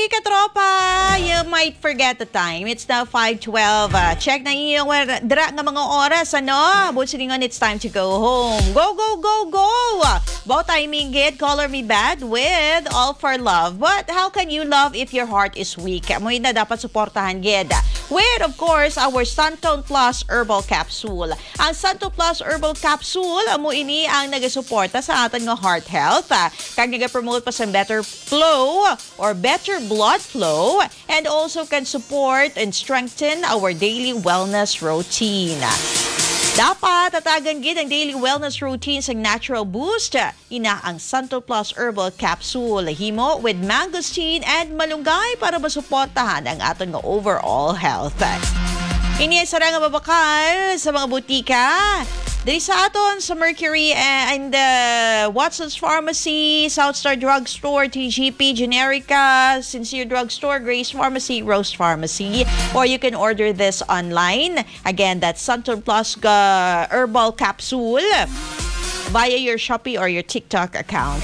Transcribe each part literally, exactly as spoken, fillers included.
katropa! You might forget the time. It's now five twelve. Uh, check na iyong dra nga mga oras, ano? Butsiningon, it's time to go home. Go, go, go, go! About timing it, color me bad with All for Love. But how can you love if your heart is weak? Amoy na dapat suportahan, gid. With, of course, our Santon Plus Herbal Capsule. Ang Santon Plus Herbal Capsule, amo ini ang nagasuporta sa ating nga heart health. Kag nag-promote pa sa better flow or better blood flow, and also can support and strengthen our daily wellness routine. Dapat tatagan gid ang daily wellness routine sa natural boost. Ina ang Santon Plus Herbal Capsule. Himo with mangosteen and malunggay para masuportahan ang aton nga overall health. Ini sa nga babakal sa mga butika. Diri sa aton sa Mercury and uh, Watson's Pharmacy, Southstar Drugstore, T G P, Generica, Sincere Drugstore, Grace Pharmacy, Rose Pharmacy. Or you can order this online. Again, that's Santon Plus uh, Herbal Capsule via your Shopee or your TikTok account.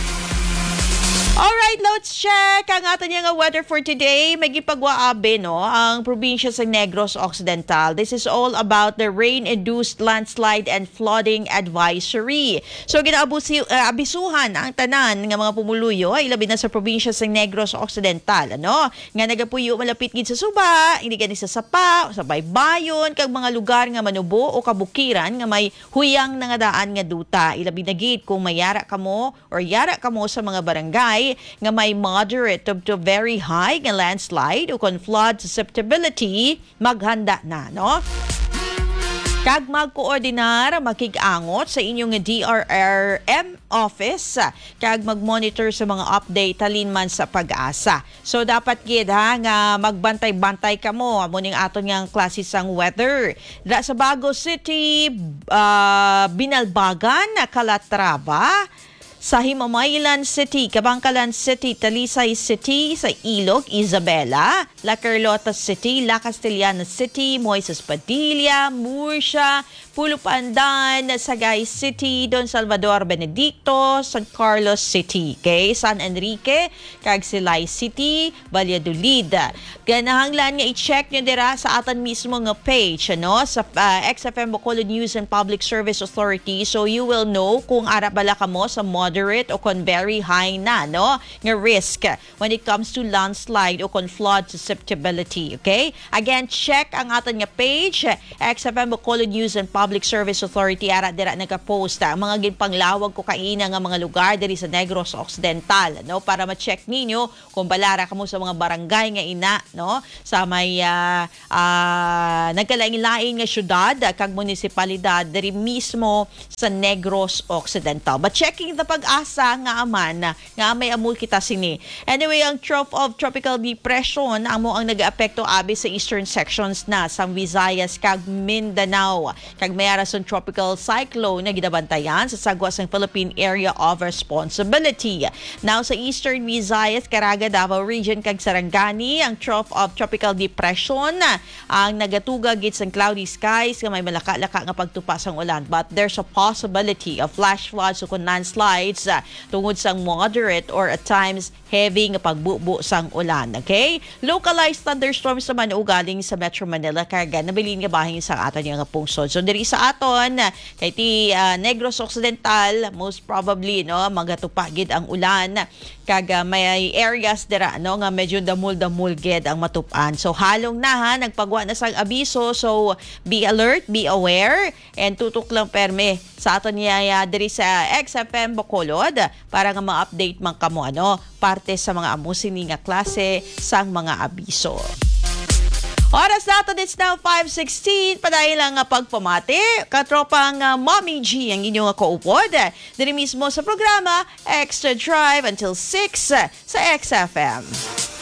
Alright, let's check ang ato niya nga weather for today. May gipagwaabe, no, ang probinsya sa Negros Occidental. This is all about the rain-induced landslide and flooding advisory. So, ginaabusi, uh, abisuhan ang tanan ng mga pumuluyo, ay labi na sa probinsya sa Negros Occidental, ano? Nga nagapuyo malapit gid sa Suba, hindi gani sa Sapa, sa Baybayon, kag mga lugar nga manubo o kabukiran nga may huyang nga daan nga duta. Ilabi na gid kung mayara kamo or yara kamo sa mga barangay nga may moderate to, to very high nga landslide o kon flood susceptibility, maghanda na, no? Kag magkoordinar, makig-angot sa inyong D R R M office, kag mag-monitor sa mga update talin man sa pag-asa. So dapat gid ha nga magbantay-bantay kamo amo ning aton ngang klase sang weather. Da sa Bago City, uh, Binalbagan, Calatrava, sa Himamaylan City, Kabangkalan City, Talisay City, sa Ilog, Isabela, La Carlota City, La Castellana City, Moises Padilla, Murcia, Pulo Pandan, Sagay City, Don Salvador Benedicto, San Carlos City, okay? San Enrique, Cagsilay City, Valladolid. Ganahanglan nga i-check nyo dira sa atan mismo nga page, ano? Sa uh, X F M Bacolod News and Public Service Authority, so you will know kung ara bala ka mo sa moderate o kon very high na, no, nga risk when it comes to landslide o kon flood susceptibility, okay? Again, check ang aton nga page, X F M Bacolod News and Public Service Authority, ara dira nagapost ang mga ginpanglawag ko kaina nga mga lugar diri sa Negros Occidental, no, para ma-check ninyo kung balara kamo sa mga barangay nga ina, no, sa may uh, uh, nagkalain-lain nga syudad kag munisipalidad diri mismo sa Negros Occidental. But checking the pag-asa nga aman nga may amul kita sini. Anyway, ang trough of tropical depression amo ang nag-aapekto abi sa eastern sections na sa Visayas kag Mindanao. Kag may arason tropical cyclone na ginabantayan sa sagwa sang Philippine Area of Responsibility. Now sa eastern Visayas, Caraga, Davao Region kag Sarangani, ang trough of tropical depression ang nagatuga gid sang cloudy skies nga may malaka-laka nga pagtupa sang ulan. But there's a possibility of flash floods o landslides uh, tungod sang moderate or at times heavy nga pagbubo sang ulan. Okay? Localized thunderstorms naman ugaling sa Metro Manila kag nabilin nga bahin sa aton nga pungsod. So diri sa aton kay ti uh, Negros Occidental, most probably no magatupa gid ang ulan kag uh, may areas dira no nga medyo damul-damul gid ang matupan. So halong na ha nagpagwa na sang abiso, so be alert, be aware, and tutok lang perme sa aton niya diri sa X F M Bacolod para nga ma-update man kamo ano parte sa mga amusini nga klase sang mga abiso. Oras natin, it's now five sixteen. Padayon lang nga pagpamati. Katropang uh, Mommy G ang inyong kaupod. Diri mismo sa programa Extra Drive until six sa X F M.